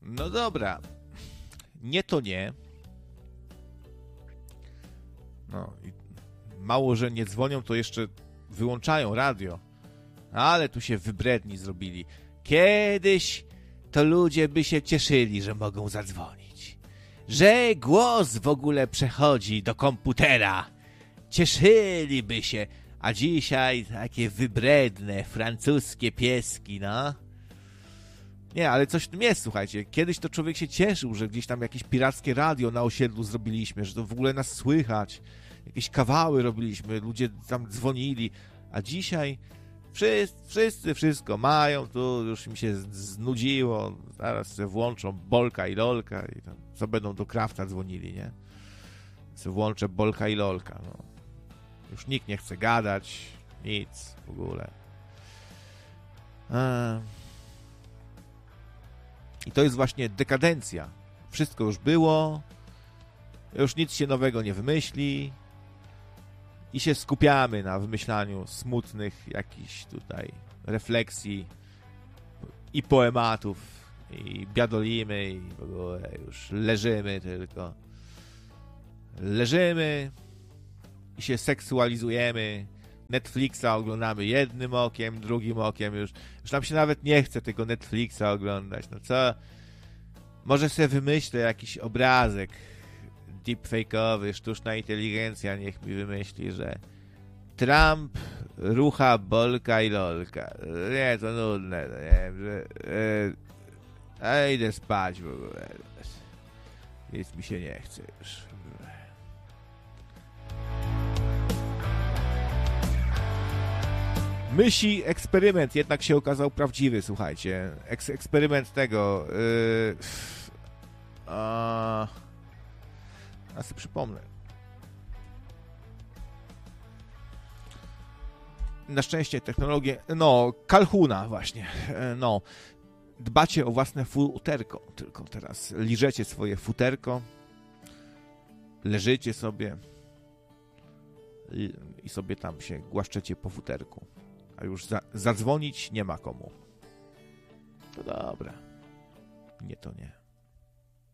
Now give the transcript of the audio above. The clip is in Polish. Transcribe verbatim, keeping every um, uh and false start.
No dobra. Nie to nie. No i mało, że nie dzwonią, to jeszcze wyłączają radio. Ale tu się wybredni zrobili. Kiedyś to ludzie by się cieszyli, że mogą zadzwonić. Że głos w ogóle przechodzi do komputera. Cieszyliby się. A dzisiaj takie wybredne, francuskie pieski, no. Nie, ale coś w tym jest, słuchajcie. Kiedyś to człowiek się cieszył, że gdzieś tam jakieś pirackie radio na osiedlu zrobiliśmy, że to w ogóle nas słychać. Jakieś kawały robiliśmy, ludzie tam dzwonili. A dzisiaj wszyscy, wszyscy wszystko mają, tu już im się znudziło. Zaraz se włączą Bolka i Lolka i tam co będą do Krafta dzwonili, nie? Se włączę Bolka i Lolka, no. Już nikt nie chce gadać, nic w ogóle. Eee. I to jest właśnie dekadencja. Wszystko już było, już nic się nowego nie wymyśli i się skupiamy na wymyślaniu smutnych jakichś tutaj refleksji i poematów i biadolimy i w ogóle już leżymy tylko. Leżymy i się seksualizujemy. Netflixa oglądamy jednym okiem, drugim okiem. Już, już nam się nawet nie chce tego Netflixa oglądać. No co? Może sobie wymyślę jakiś obrazek deepfake'owy, sztuczna inteligencja niech mi wymyśli, że Trump rucha Bolka i Lolka. Nie, to nudne, no nie wiem, że... E, a idę spać w ogóle. Nic mi się nie chce już. Mysi eksperyment jednak się okazał prawdziwy, słuchajcie. Eks eksperyment tego... Yy, a, a sobie przypomnę. Na szczęście technologie... No, Kalhuna właśnie. No, dbacie o własne futerko. Tylko teraz liżecie swoje futerko. Leżycie sobie. I, i sobie tam się głaszczecie po futerku. A już za, zadzwonić nie ma komu. To dobra. Nie, to nie.